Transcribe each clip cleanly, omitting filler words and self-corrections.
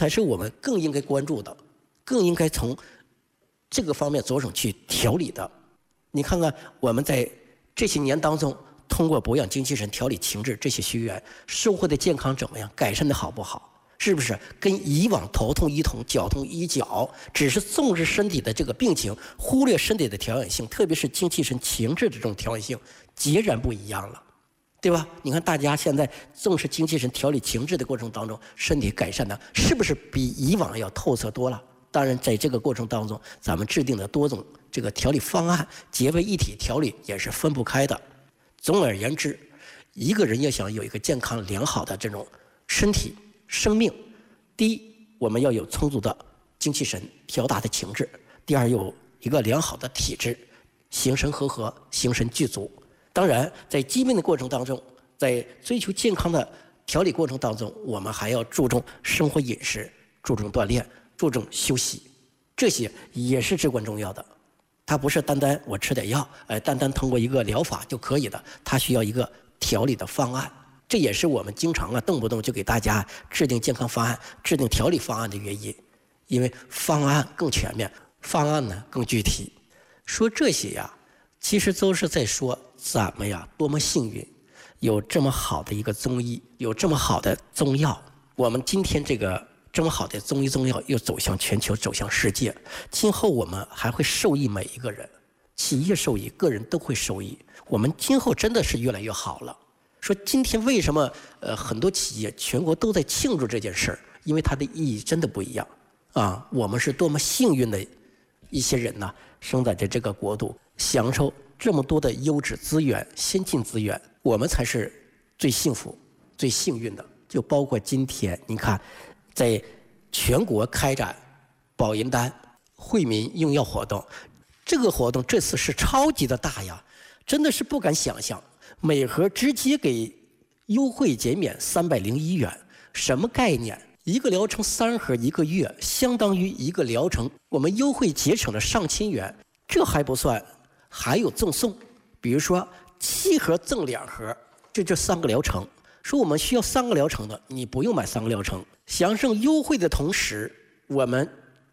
才是我们更应该关注的，更应该从这个方面着手去调理的。你看看我们在这些年当中，通过保养精气神、调理情志，这些学员收获的健康怎么样？改善的好不好？是不是跟以往头痛医头、脚痛医脚，只是重视身体的这个病情，忽略身体的调养性，特别是精气神、情志的这种调养性，截然不一样了，对吧？你看大家现在重视精气神、调理情志的过程当中，身体改善的是不是比以往要透彻多了？当然，在这个过程当中，咱们制定的多种这个调理方案结为一体调理也是分不开的。总而言之，一个人要想有一个健康良好的这种身体生命，第一，我们要有充足的精气神、调达的情志；第二，有一个良好的体质，形神和合、形神俱足。当然，在疾病的过程当中，在追求健康的调理过程当中，我们还要注重生活饮食，注重锻炼，注重休息，这些也是至关重要的。它不是单单我吃点药，单单通过一个疗法就可以的，它需要一个调理的方案。这也是我们经常动不动就给大家制定健康方案、制定调理方案的原因，因为方案更全面，方案呢更具体。说这些呀，其实都是在说咱们呀多么幸运，有这么好的一个中医，有这么好的中药。我们今天这个这么好的中医中药又走向全球，走向世界，今后我们还会受益每一个人，企业受益，个人都会受益。我们今后真的是越来越好了。说今天为什么很多企业全国都在庆祝这件事儿？因为它的意义真的不一样啊！我们是多么幸运的一些人呐，生在这个国度，享受这么多的优质资源、先进资源，我们才是最幸福、最幸运的。就包括今天，你看，在全国开展保银丹惠民用药活动，这个活动这次是超级的大呀，真的是不敢想象。每盒直接给优惠减免301元，什么概念？一个疗程3盒1个月，相当于一个疗程我们优惠节省了上千元。这还不算，还有赠送，比如说7盒赠2盒，这就3个疗程。说我们需要3个疗程的，你不用买3个疗程，享受优惠的同时，我们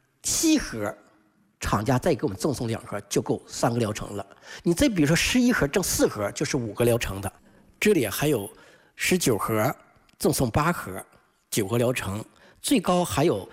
7盒。厂家再给我们赠送2盒就够3个疗程了。你再比如说11盒赠4盒就是5个疗程的，这里还有19盒赠送8盒，9个疗程，最高还有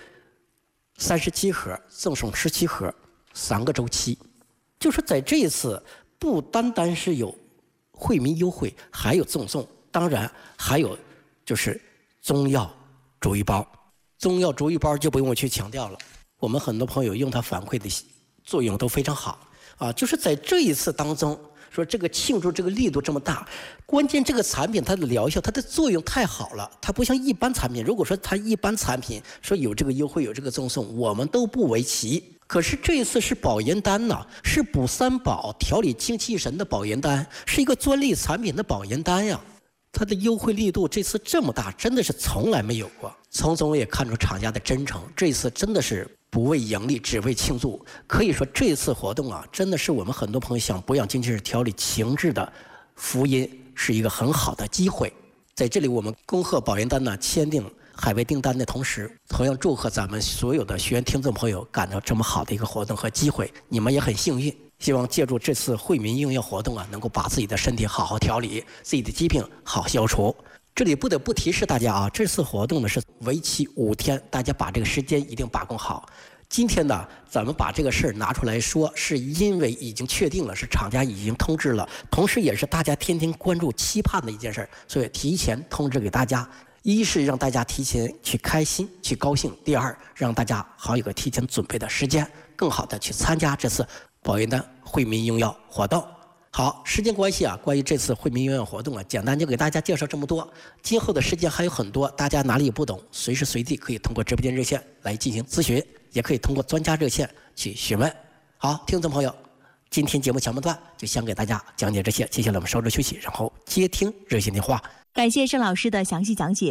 37盒赠送17盒，3个周期。就是在这一次不单单是有惠民优惠，还有赠送，当然还有就是中药足浴包。中药足浴包就不用我去强调了。我们很多朋友用它反馈的作用都非常好啊，就是在这一次当中，说这个庆祝这个力度这么大，关键这个产品它的疗效、它的作用太好了，它不像一般产品。如果说它一般产品说有这个优惠、有这个赠送，我们都不为奇。可是这一次是保银丹呐，是补三宝、调理精气神的保银丹，是一个专利产品的保银丹呀。它的优惠力度这次这么大，真的是从来没有过。从中也看出厂家的真诚，这一次真的是不为盈利，只为庆祝。可以说这次活动啊，真的是我们很多朋友想保养精气神、调理情志的福音，是一个很好的机会。在这里，我们恭贺保银丹呢签订海外订单的同时，同样祝贺咱们所有的学员听众朋友赶到这么好的一个活动和机会，你们也很幸运。希望借助这次惠民用药活动啊，能够把自己的身体好好调理，自己的疾病好消除。这里不得不提示大家啊，这次活动呢是为期5天，大家把这个时间一定把控好。今天呢，咱们把这个事儿拿出来说，是因为已经确定了，是厂家已经通知了，同时也是大家天天关注期盼的一件事，所以提前通知给大家。一是让大家提前去开心、去高兴；第二，让大家好有个提前准备的时间，更好的去参加这次保银丹惠民用药活动。好，时间关系啊，关于这次惠民用药活动啊，简单就给大家介绍这么多。今后的时间还有很多，大家哪里有不懂，随时随地可以通过直播间热线来进行咨询，也可以通过专家热线去询问。好，听众朋友，今天节目前半段就先给大家讲解这些，接下来我们稍作休息，然后接听热线电话。 感谢盛老师的详细讲解。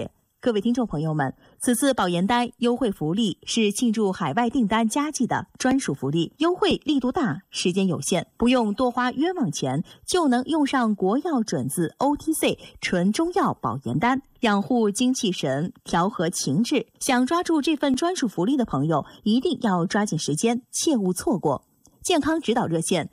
各位听众朋友们，此次保研单优惠福利是庆祝海外订单佳绩的专属福利，优惠力度大，时间有限，不用多花冤枉钱就能用上国药准字 OTC 纯中药保研单，养护精气神，调和情志。想抓住这份专属福利的朋友，一定要抓紧时间，切勿错过。健康指导热线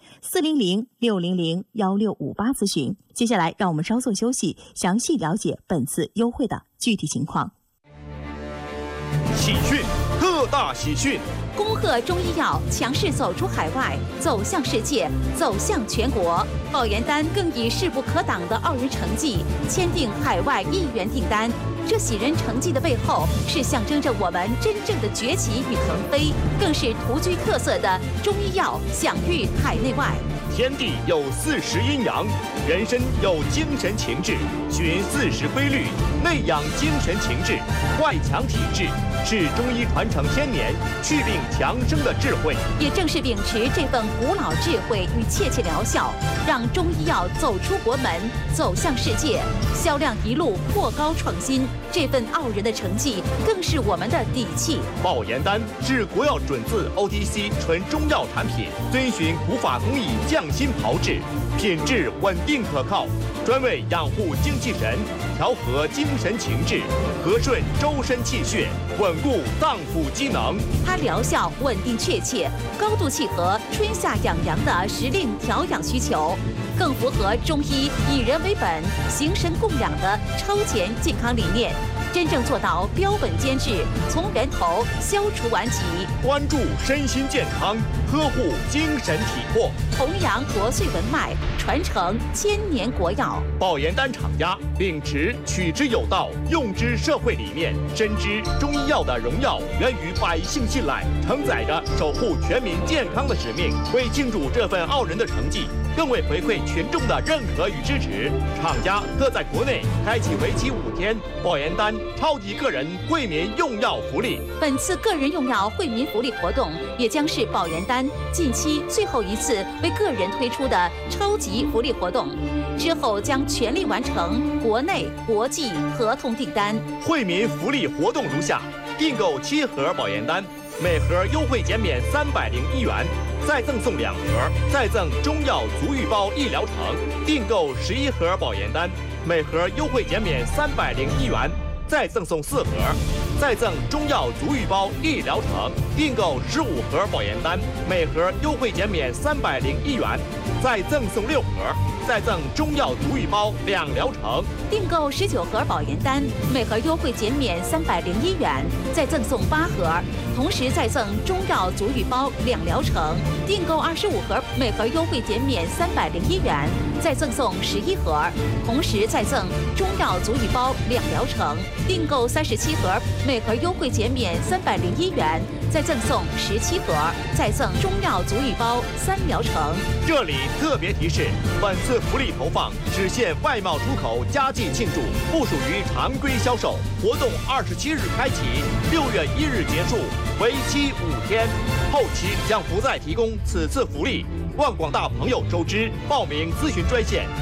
400-600-1658咨询。接下来让我们稍作休息，详细了解本次优惠的具体情况。 喜讯，特大喜讯！ 恭贺中医药强势走出海外，走向世界，走向全国。保研单更以势不可挡的傲人成绩签订海外1亿元订单。这喜人成绩的背后，是象征着我们真正的崛起与腾飞，更是独具特色的中医药享誉海内外。 天地有40阴阳，人身有精神情志，循40规律，内养精神情志，外强体质，是中医传承1000年、祛病强生的智慧。 也正是秉持这份古老智慧与切切疗效，让中医药走出国门，走向世界，销量一路破高创新。这份傲人的成绩，更是我们的底气。 保研丹是国药准字 OTC 纯中药产品，遵循古法工艺匠心炮制，品质稳定可靠，专为养护精气神，调和精神情志，和顺周身气血，稳固脏腑机能。 它疗效稳定确切，高度契合春夏养阳的时令调养需求，更符合中医以人为本、形神共养的超前健康理念。真正做到标本兼治，从源头消除顽疾， 关注身心健康，呵护精神体魄， 弘扬国粹文脉，传承1000年国药。 保研丹厂家秉持取之有道、用之社会理念，深知中医药的荣耀源于百姓信赖，承载着守护全民健康的使命。为庆祝这份傲人的成绩，更为回馈群众的认可与支持，厂家特在国内开启为期5天保研丹超级个人惠民用药福利。 本次个人用药惠民福利活动，也将是保研丹近期最后一次为个人推出的超级福利活动，之后将全力完成国内、国际合同订单。 惠民福利活动如下：订购7盒保研丹，每盒优惠减免301元，再赠送2盒，再赠中药足浴包1疗程。订购11盒保研丹，每盒优惠减免301元，再赠送4盒，再赠中药足浴包1疗程。订购15盒保研丹，每盒优惠减免301元，再赠送6盒，再赠中药足浴包2疗程。 订购19盒保研丹，每盒优惠减免301元，再赠送8盒，同时再赠中药足浴包2疗程。订购25盒，每盒优惠减免301元，再赠送11盒，同时再赠中药足浴包2疗程。订购37盒，每盒优惠减免301元，再赠送17盒，再赠中药足浴包3疗程。 这里特别提示，本次福利投放只限外贸出口佳绩庆祝，不属于常规销售。活动27日开启，6月1日结束，为期5天。后期将不再提供此次福利，望广大朋友周知。报名咨询专线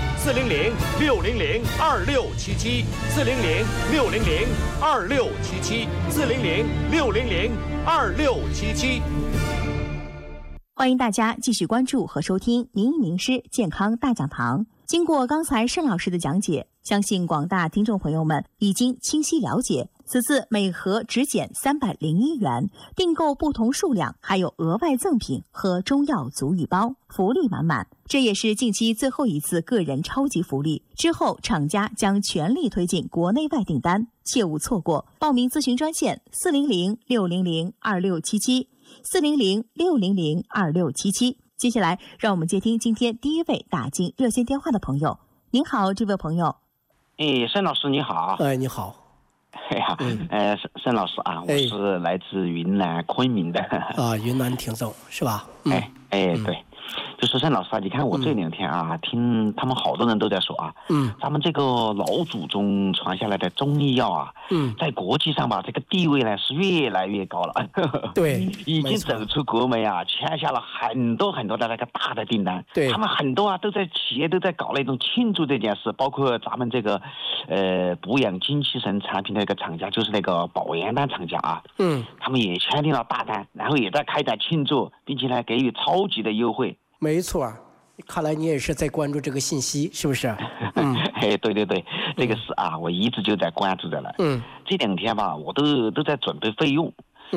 400-600-2677 400-600-2677 400-600-2677。 欢迎大家继续关注和收听名医名师健康大讲堂。经过刚才盛老师的讲解，相信广大听众朋友们已经清晰了解，此次每盒只减301元，订购不同数量还有额外赠品和中药足浴包，福利满满。这也是近期最后一次个人超级福利，之后厂家将全力推进国内外订单，切勿错过。报名咨询专线400-600-2677 400-600-2677。接下来让我们接听今天第一位打进热线电话的朋友。您好，这位朋友。 盛老师你好。 你好。 盛老师啊，我是来自云南昆明的。 云南听众是吧？ 对， 就是沈老师啊，你看我这2天啊，听他们好多人都在说啊，咱们这个老祖宗传下来的中医药啊，在国际上吧，这个地位呢是越来越高了。 对， 已经走出国门啊，签下了很多的那个大的订单。 对， 他们很多啊企业都在搞那种庆祝这件事，包括咱们这个补养精气神产品的一个厂家，就是那个保元丹厂家啊，他们也签订了大单，然后也在开展庆祝，并且呢给予超级的优惠。 没错，看来你也是在关注这个信息，是不是？ 对，这个是啊，我一直就在关注着了。这2天吧，我都在准备费用，